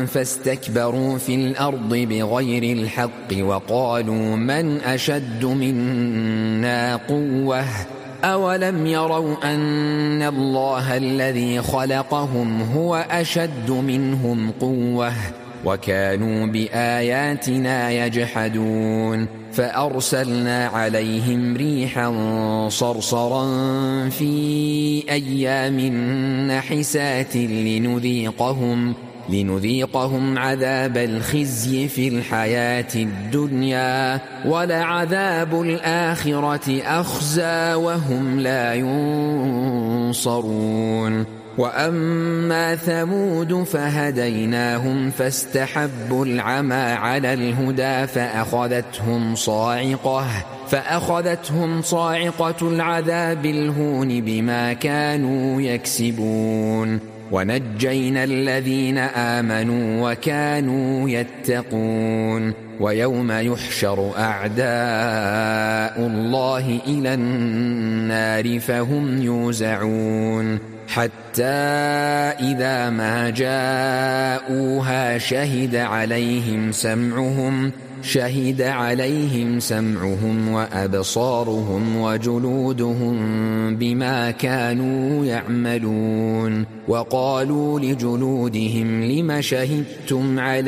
فاستكبروا في الأرض بغير الحق وقالوا من أشد منا قوة أولم يروا أن الله الذي خلقهم هو أشد منهم قوة وكانوا بآياتنا يجحدون فأرسلنا عليهم ريحا صرصرا في أيام نحسات لنذيقهم عذاب الخزي في الحياة الدنيا ولعذاب الآخرة أخزى وهم لا ينصرون وأما ثمود فهديناهم فاستحبوا العمى على الهدى فأخذتهم صاعقة العذاب الهون بما كانوا يكسبون ونجينا الذين آمنوا وكانوا يتقون ويوم يحشر أعداء الله إلى النار فهم يوزعون حتى إذا ما جاءوها شهد عليهم سمعهم وأبصارهم وجلودهم بما كانوا يعملون وقالوا لجلودهم لم شهدتم علينا